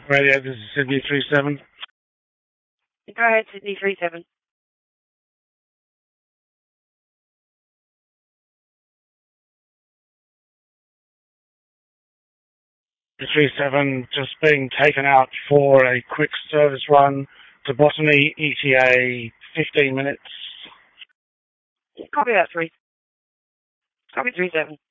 Radio, this is Sydney 37. Go ahead, Sydney 37. The 37 just being taken out for a quick service run to Botany, ETA 15 minutes. Copy that, 3. Copy 37.